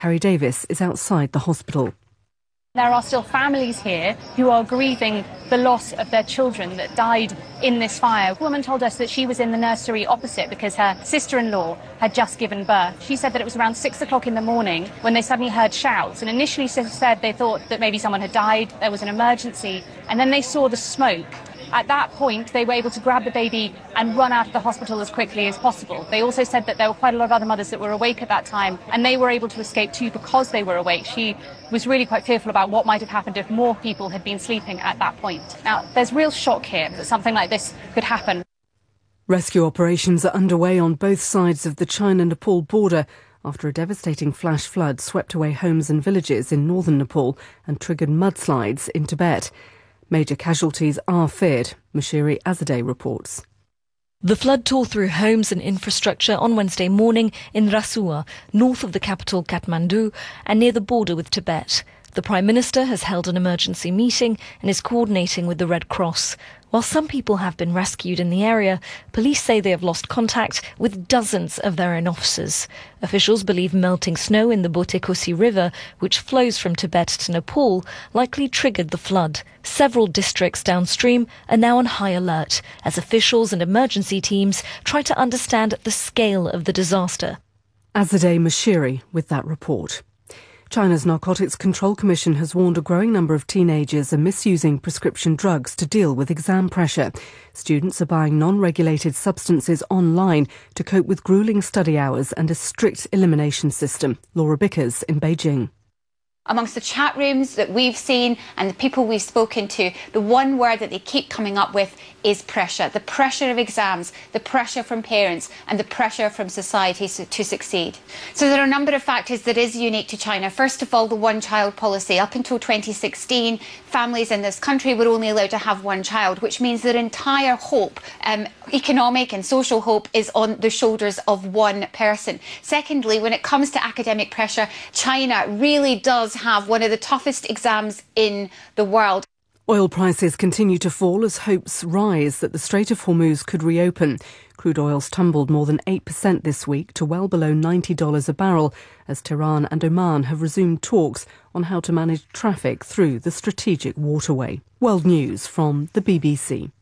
Harry Davis is outside the hospital. There are still families here who are grieving the loss of their children that died in this fire. A woman told us that she was in the nursery opposite because her sister-in-law had just given birth. She said that it was around 6 o'clock in the morning when they suddenly heard shouts, and initially said they thought that maybe someone had died, there was an emergency, and then they saw the smoke. At that point, they were able to grab the baby and run out of the hospital as quickly as possible. They also said that there were quite a lot of other mothers that were awake at that time, and they were able to escape too because they were awake. She was really quite fearful about what might have happened if more people had been sleeping at that point. Now, there's real shock here that something like this could happen. Rescue operations are underway on both sides of the China-Nepal border after a devastating flash flood swept away homes and villages in northern Nepal and triggered mudslides in Tibet. Major casualties are feared, Mashiri Azadeh reports. The flood tore through homes and infrastructure on Wednesday morning in Rasuwa, north of the capital Kathmandu and near the border with Tibet. The Prime Minister has held an emergency meeting and is coordinating with the Red Cross. While some people have been rescued in the area, police say they have lost contact with dozens of their own officers. Officials believe melting snow in the Botekosi River, which flows from Tibet to Nepal, likely triggered the flood. Several districts downstream are now on high alert as officials and emergency teams try to understand the scale of the disaster. Azadeh Mashiri with that report. China's Narcotics Control Commission has warned a growing number of teenagers are misusing prescription drugs to deal with exam pressure. Students are buying non-regulated substances online to cope with gruelling study hours and a strict elimination system. Laura Bickers in Beijing. Amongst the chat rooms that we've seen and the people we've spoken to, the one word that they keep coming up with is pressure. The pressure of exams, the pressure from parents and the pressure from society to succeed. So there are a number of factors that is unique to China. First of all, the one-child policy. Up until 2016, families in this country were only allowed to have one child, which means their entire hope, economic and social hope, is on the shoulders of one person. Secondly, when it comes to academic pressure, China really does have one of the toughest exams in the world. Oil prices continue to fall as hopes rise that the Strait of Hormuz could reopen. Crude oil's tumbled more than 8% this week to well below $90 a barrel as Tehran and Oman have resumed talks on how to manage traffic through the strategic waterway. World News from the BBC.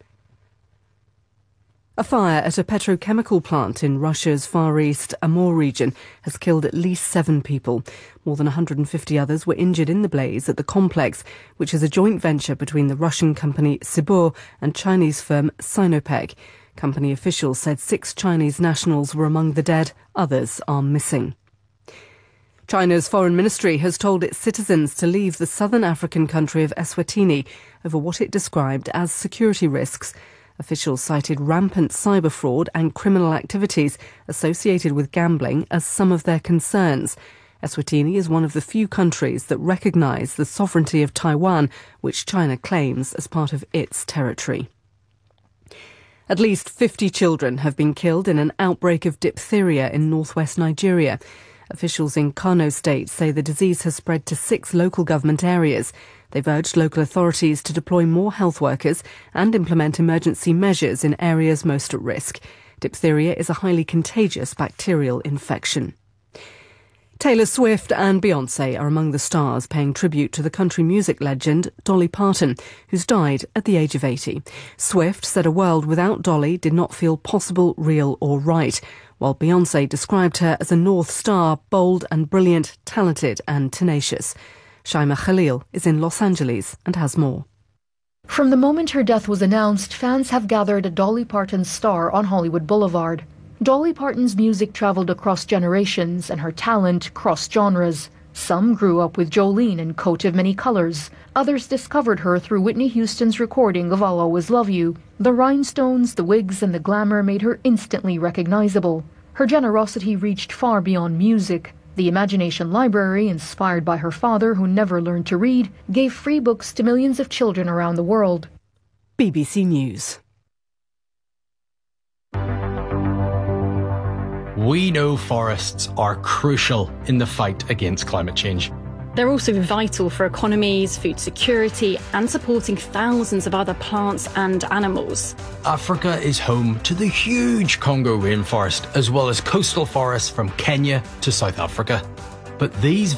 A fire at a petrochemical plant in Russia's Far East Amur region has killed at least 7 people. More than 150 others were injured in the blaze at the complex, which is a joint venture between the Russian company Sibur and Chinese firm Sinopec. Company officials said 6 Chinese nationals were among the dead. Others are missing. China's foreign ministry has told its citizens to leave the southern African country of Eswatini over what it described as security risks. Officials cited rampant cyber fraud and criminal activities associated with gambling as some of their concerns. Eswatini is one of the few countries that recognise the sovereignty of Taiwan, which China claims as part of its territory. At least 50 children have been killed in an outbreak of diphtheria in northwest Nigeria. Officials in Kano State say the disease has spread to 6 local government areas. They've urged local authorities to deploy more health workers and implement emergency measures in areas most at risk. Diphtheria is a highly contagious bacterial infection. Taylor Swift and Beyoncé are among the stars paying tribute to the country music legend Dolly Parton, who's died at the age of 80. Swift said a world without Dolly did not feel possible, real or right, while Beyoncé described her as a North Star, bold and brilliant, talented and tenacious. Shaima Khalil is in Los Angeles and has more. From the moment her death was announced, fans have gathered at Dolly Parton's Star on Hollywood Boulevard. Dolly Parton's music traveled across generations and her talent crossed genres. Some grew up with Jolene and Coat of Many Colors. Others discovered her through Whitney Houston's recording of I'll Always Love You. The rhinestones, the wigs and the glamour made her instantly recognizable. Her generosity reached far beyond music. The Imagination Library, inspired by her father who never learned to read, gave free books to millions of children around the world. BBC News. We know forests are crucial in the fight against climate change. They're also vital for economies, food security, and supporting thousands of other plants and animals. Africa is home to the huge Congo rainforest, as well as coastal forests from Kenya to South Africa. But these